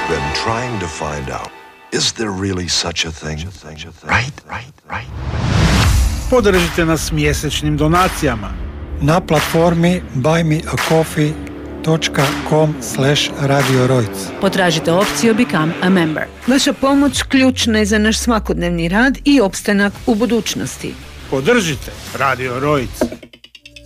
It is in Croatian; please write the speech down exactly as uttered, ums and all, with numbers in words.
been trying to find out, is there really such a thing? Right, right, right. Podržite nas mjesečnim donacijama na platformi buymeacoffee dot com slash radio rojc. Potražite opciju Become a Member. Vaša pomoć ključna je za naš svakodnevni rad i opstanak u budućnosti. Podržite Radio Rojc.